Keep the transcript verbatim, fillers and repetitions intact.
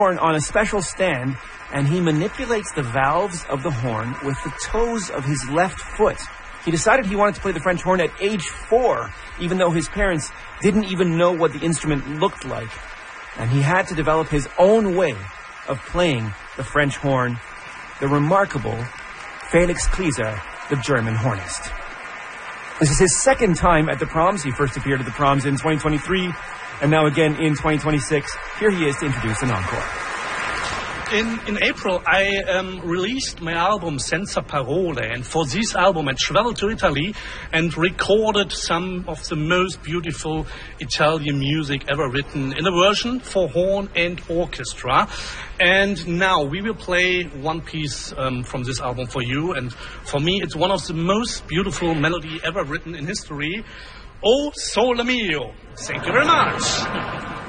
horn on a special stand, and he manipulates the valves of the horn with the toes of his left foot. He decided he wanted to play the French horn at age four, even though his parents didn't even know what the instrument looked like. And he had to develop his own way of playing the French horn, the remarkable Felix Klieser, the German hornist. This is his second time at the Proms. He first appeared at the Proms in twenty twenty-three, and now again in twenty twenty-six. Here he is to introduce an encore. In, in April, I um, released my album Senza Parole, and for this album I traveled to Italy and recorded some of the most beautiful Italian music ever written in a version for horn and orchestra. And now we will play one piece um, from this album for you, and for me it's one of the most beautiful melody ever written in history, O Sole Mio. Thank you very much.